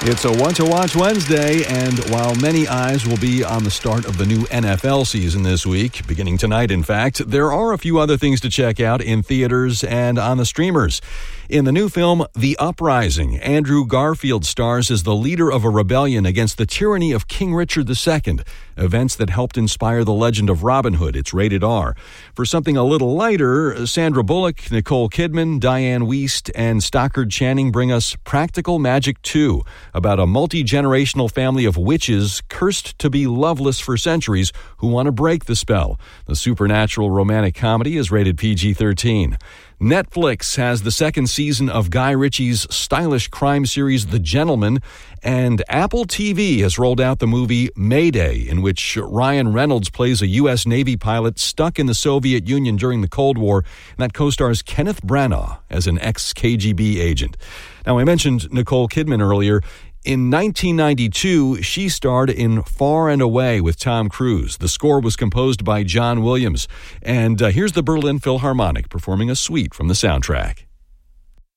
It's a What to Watch Wednesday, and while many eyes will be on the start of the new NFL season this week, beginning tonight in fact, there are a few other things to check out in theaters and on the streamers. In the new film, The Uprising, Andrew Garfield stars as the leader of a rebellion against the tyranny of King Richard II, events that helped inspire the legend of Robin Hood. It's rated R. For something a little lighter, Sandra Bullock, Nicole Kidman, Diane Wiest, and Stockard Channing bring us Practical Magic 2, about a multi-generational family of witches cursed to be loveless for centuries who want to break the spell. The supernatural romantic comedy is rated PG-13. Netflix has the second season of Guy Ritchie's stylish crime series The Gentleman, and Apple TV has rolled out the movie Mayday, in which Ryan Reynolds plays a U.S. Navy pilot stuck in the Soviet Union during the Cold War, and that co-stars Kenneth Branagh as an ex-KGB agent. Now, I mentioned Nicole Kidman earlier. In 1992, she starred in Far and Away with Tom Cruise. The score was composed by John Williams. And here's the Berlin Philharmonic performing a suite from the soundtrack.